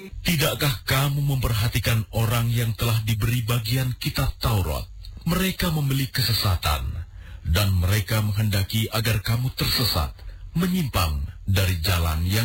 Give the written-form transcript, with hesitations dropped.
Tidakkah kamu memperhatikan orang yang telah diberi bagian kitab Taurat? Mereka membeli kesesatan, dan mereka menghendaki agar kamu tersesat, menyimpang dari jalan yang